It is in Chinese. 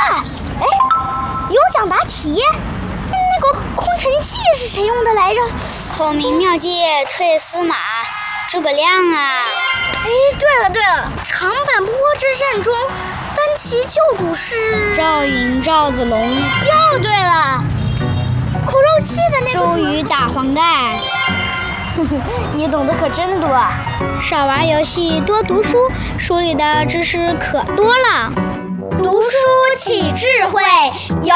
哎，有奖答题。那个空城计是谁用的来着？ 孔明妙计退司马，诸葛亮啊！ 哎，对了，长坂坡之战中，单骑救主是赵云、赵子龙。 又对了，苦肉计的那个周瑜打黄盖。 你懂得可真多啊！ 少玩游戏，多读书，书里的知识可多了。 读书起智慧，有